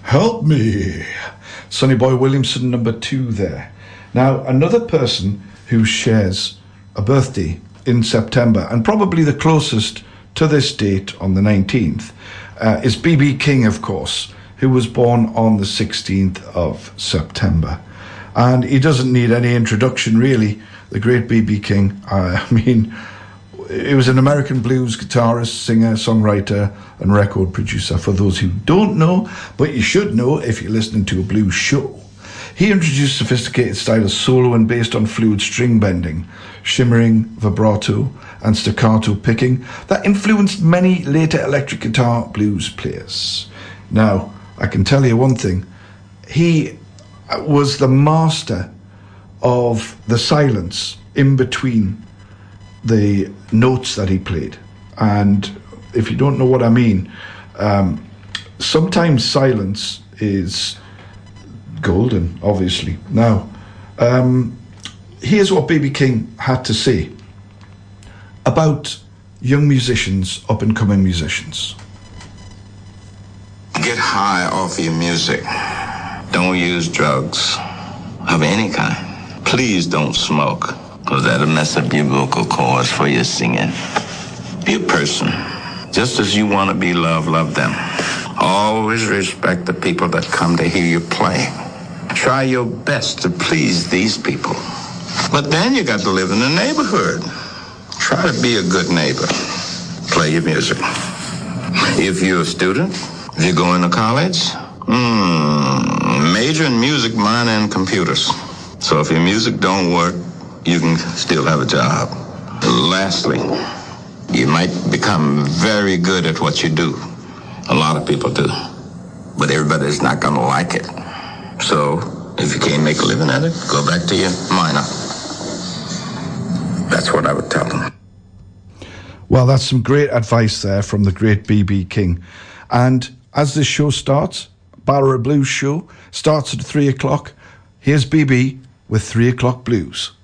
Help Me. Sonny Boy Williamson, number 2 there. Now, another person who shares a birthday in September, and probably the closest to this date on the 19th, is B.B. King, of course, who was born on the 16th of September. And he doesn't need any introduction, really, the great B.B. King. I mean, he was an American blues guitarist, singer, songwriter, and record producer, for those who don't know, but you should know if you're listening to a blues show. He introduced a sophisticated style of soloing based on fluid string bending, shimmering vibrato, and staccato picking that influenced many later electric guitar blues players. Now, I can tell you one thing. He was the master of the silence in between the notes that he played. And if you don't know what I mean, sometimes silence is golden, obviously. Now, here's what B.B. King had to say about young musicians, up-and-coming musicians. Get high off your music. Don't use drugs of any kind. Please don't smoke, because that'll mess up your vocal cords for your singing. Be a person. Just as you want to be loved, love them. Always respect the people that come to hear you play. Try your best to please these people. But then you got to live in the neighborhood. Try to be a good neighbor. Play your music. If you're a student, if you're going to college, major in music, minor in computers. So if your music don't work, you can still have a job. Lastly, you might become very good at what you do. A lot of people do. But everybody's not going to like it. So if you can't make a living at it, go back to your minor. That's what I would tell them. Well, that's some great advice there from the great B.B. King. And as this show starts, Ballarat Blues Show starts at 3 o'clock. Here's B.B. with 3 o'clock blues.